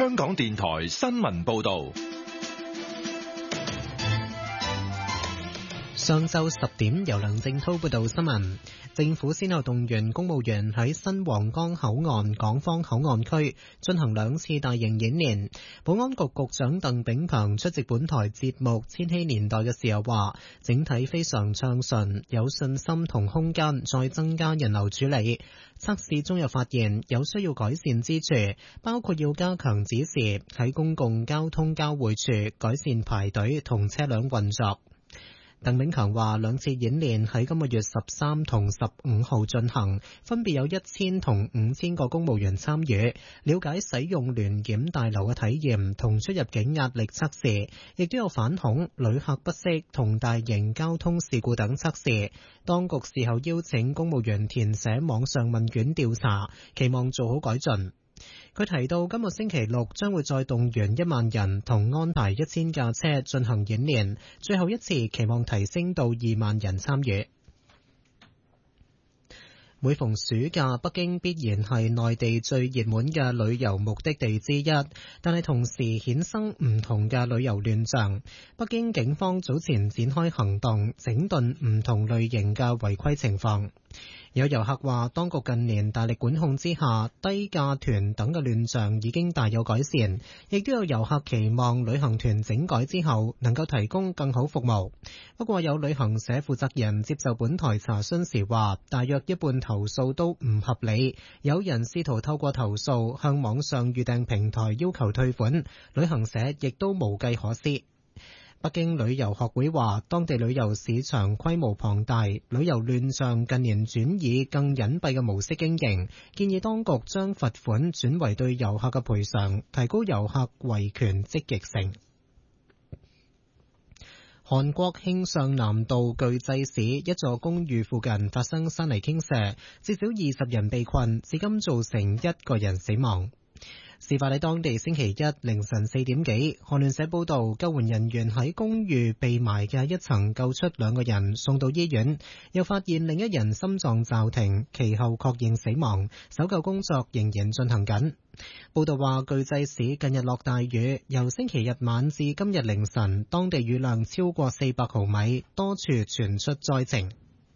香港電台新聞報道。 上晝10點，由梁正濤報道新聞。政府先後動員公務員喺新皇崗口岸、港方口岸區進行2次大型演練。保安局局長鄧炳強出席本台節目《千禧年代》嘅時候話，整體非常暢順，有信心同空間再增加人流處理。測試中又發現有需要改善之處，包括要加強指示喺公共交通交匯處改善排隊同車輛運作。鄧炳強話，2次演練喺今個月13同15號進行，分別有1000同5000個公務員參與，了解使用聯檢大樓嘅體驗同出入境壓力測試，亦都有反恐、旅客不適同大型交通事故等測試。當局事後邀請公務員填寫網上問卷調查，期望做好改進。佢提到今個星期六將會再動員1萬人同安排1000架車進行演練，最後一次期望提升到2萬人參與。每逢暑假，北京必然係內地最熱門嘅旅遊目的地之一，但係同時衍生唔同嘅旅遊亂象。北京警方早前展開行動，整頓唔同類型嘅違規情況。有遊客話，當局近年大力管控之下，低價團等嘅亂象已經大有改善，亦都有遊客期望旅行團整改之後能夠提供更好服務。不過有旅行社負責人接受本台查詢時話，大約一半投訴都唔合理，有人試圖透過投訴向網上預訂平台要求退款，旅行社亦都無計可施。北京旅遊學會話，當地旅遊市場規模龐大，旅遊亂象近年轉以更隱蔽嘅模式經營，建議當局將罰款轉為對遊客嘅賠償，提高遊客維權積極性。韓國慶尚南道具濟市一座公寓附近發生山泥傾瀉，至少20人被困，至今造成1個人死亡。事發喺當地星期一凌晨4點幾，韓聯社報道，救援人員喺公寓被埋嘅一層救出2個人，送到醫院，又發現另一人心臟驟停，其後確認死亡，搜救工作仍然進行緊。報道話，具濟市近日落大雨，由星期日晚至今日凌晨，當地雨量超過400毫米，多處傳出災情。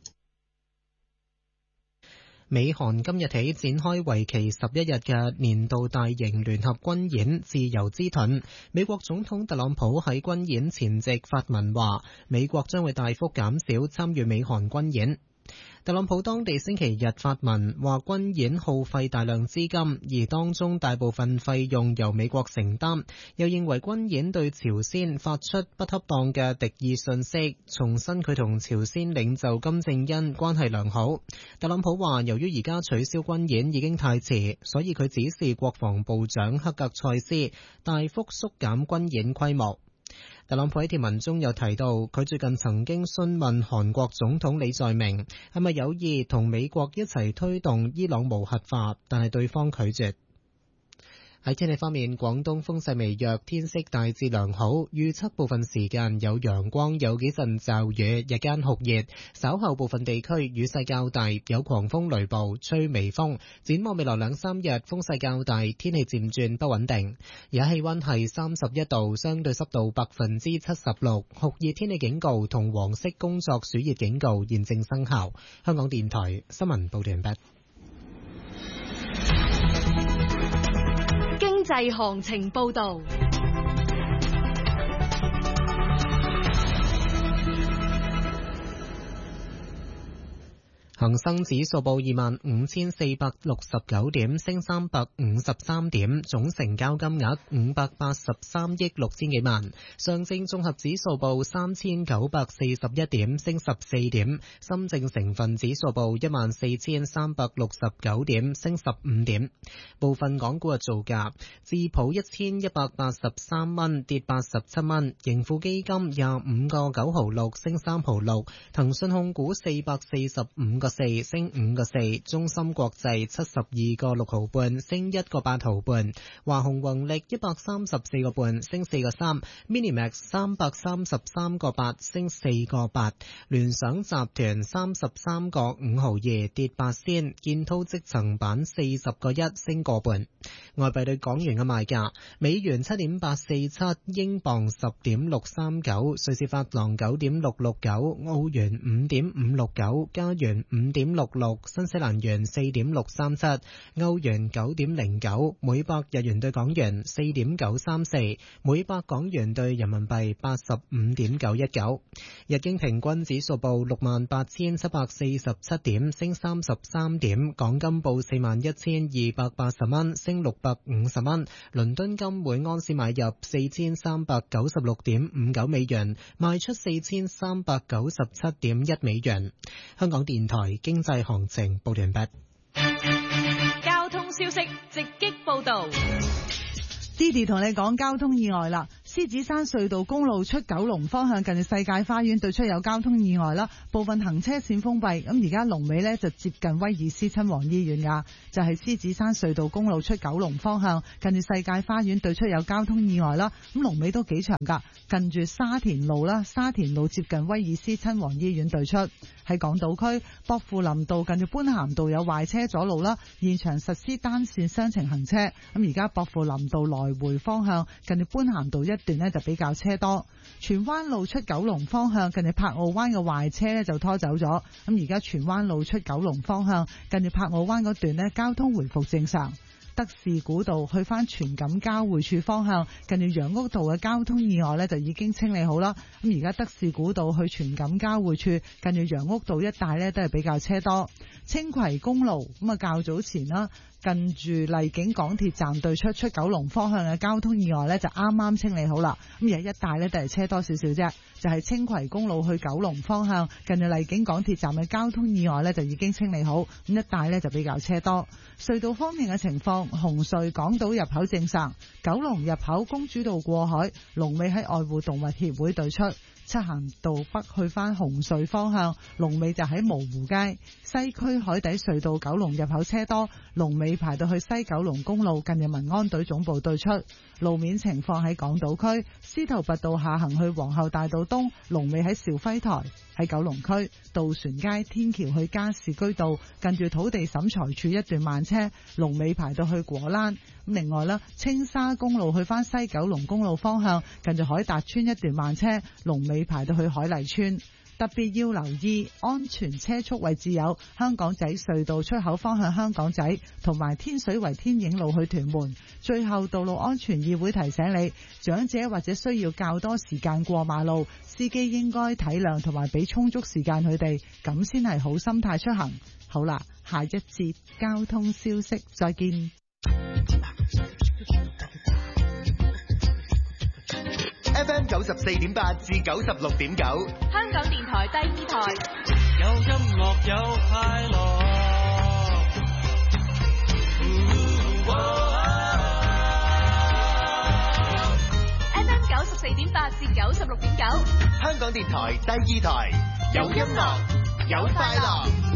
美韓今日起展開為期11日嘅年度大型聯合軍演自由之盾。美國總統特朗普喺軍演前夕發文話，美國將會大幅減少參與美韓軍演。特朗普當地星期日發文話，軍演耗費大量資金，而當中大部分費用由美國承擔，又認為軍演對朝鮮發出不恰當嘅敵意信息，重申佢同朝鮮領袖金正恩關係良好。特朗普話，由於而家取消軍演已經太遲，所以佢指示國防部長克格塞斯大幅縮減軍演規模。特朗普喺貼文中又提到，佢最近曾經詢問韓國總統李在明係咪有意同美國一齊推動伊朗無核化，但係對方拒絕。喺天氣方面，廣東風勢微弱，天色大致良好，預測部分時間有陽光，有幾陣驟雨，日間酷熱，稍後部分地區雨勢較大，有狂風雷暴，吹微風。展望未來2-3日，風勢較大，天氣漸轉不穩定。而家氣溫係31度，相對濕度76%，酷熱天氣警告同黃色工作暑熱警告現正生效。香港電台新聞報道完畢。 經濟行情報道。 恒生指數報25,469點，升353點，總成交金額583億6千幾萬。上證綜合指數報3,941點，升14點。深證成分指數報14,369點，升15點。部分港股嘅造價：智普1183蚊，跌87蚊；盈富基金25個9毫6，升3毫6；騰訊控股445個個4，升5個4。中芯國際72個6毫半，升1個8毫半。華虹宏力134個半，升4個3。Minimax 333個8，升4個8。聯想集團33個5毫2，跌8仙。建滔積層板40個1，升個半。外幣對港元嘅賣價：美元7.847，英鎊10.639，瑞士法郎9.669，澳元5.569，加元5.66，新西蘭元4.637，歐元9.09，每百日元對港元4.934，每百港元對人民幣85.919。日經平均指數報68,747點，升33點。港金報41,280蚊，升650蚊。倫敦金每安士買入4396.59美元，賣出4397.1美元。香港電台經濟行情報完畢。 交通消息直擊報道。 Didi 同你講交通意外啦，獅子山隧道公路出九龍方向近住世界花園對出有交通意外啦，部分行車線封閉。咁而家龍尾呢就接近威爾斯親王醫院噶，就係獅子山隧道公路出九龍方向近住世界花園對出有交通意外啦。咁龍尾都幾長噶，近住沙田路啦，沙田路接近威爾斯親王醫院對出。喺港島區薄扶林道近住般咸道有壞車阻路啦，現場實施單線雙程行車。咁而家薄扶林道來回方向近住般咸道一段呢就比較車多。荃灣路出九龍方向近住柏傲灣嘅壞車呢就拖走咗。咁而家荃灣路出九龍方向近住柏傲灣嗰段呢交通回復正常。德士古道去返荃錦交匯處方向近住楊屋道嘅交通意外呢就已經清理好啦。咁而家德士古道去荃錦交匯處近住楊屋道一帶呢都係比較車多。青葵公路咁啊較早前啦，近住荔景港鐵站對出九龍方向嘅交通意外呢就啱啱清理好啦。咁而家一帶呢都係車多少少啫，就係青葵公路去九龍方向近住荔景港鐵站嘅交通意外呢就已經清理好，咁一帶呢就比較車多。隧道方面嘅情況，紅隧港島入口正常，九龍入口公主道過海，龍尾喺愛護動物協會對出。漆咸道北去返紅隧方向，龍尾就喺蕪湖街。西區海底隧道九龍入口車多，龍尾排到去西九龍公路近住民安隊總部對出。路面情況喺港島區，司徒拔道下行去皇后大道東，龍尾喺兆輝台。喺九龍區渡船街天橋去加士居道近住土地審裁處一段慢車，龍尾排到去果欄。另外啦，青沙公路去返西九龍公路方向近住海達村一段慢車，龍尾排到去海麗村。特別要留意安全車速位置有香港仔隧道出口方向香港仔，同埋天水圍天影路去屯門。最後，道路安全議會提醒你，長者或者需要較多時間過馬路，司機應該體諒同埋俾充足時間佢哋，咁先係好心態出行。好啦，下一節交通消息再見。 FM 94.8至96.9， 香港電台第二台， 有音樂有快樂。 FM 94.8至96.9， 香港電台第二台，有音樂有快樂。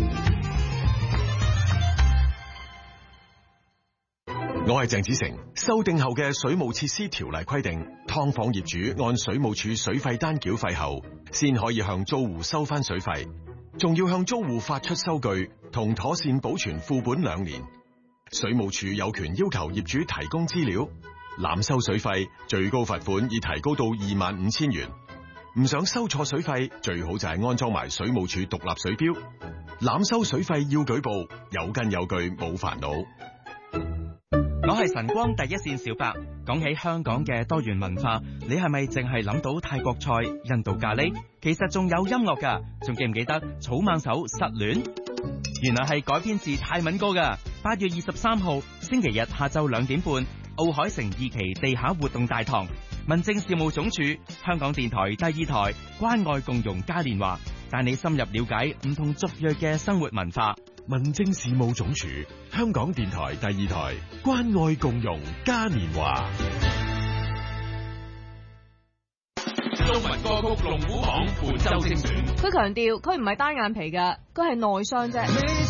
我係鄭子誠。修訂後嘅水務設施條例規定，劏房業主按水務署水費單繳費後，先可以向租戶收翻水費，仲要向租戶發出收據同妥善保存副本2年。水務署有權要求業主提供資料，濫收水費最高罰款已提高到25,000元。唔想收錯水費，最好就係安裝埋水務署獨立水錶。濫收水費要舉報，有根有據冇煩惱。 我係晨光第一線小白。講起香港嘅多元文化，你係咪淨係諗到泰國菜、印度咖喱？其實仲有音樂㗎，仲記唔記得草蜢首失戀？原來係改編自泰文歌㗎。8月23號星期日下晝2點半，奧海城2期地下活動大堂，民政事務總署、香港電台第二台關愛共融嘉年華，帶你深入了解唔同族裔嘅生活文化。 民政事務總署、香港電台第二台關愛共融嘉年華。 中文歌曲龍虎榜本周精選。 佢強調佢唔係單眼皮㗎，佢係內傷啫。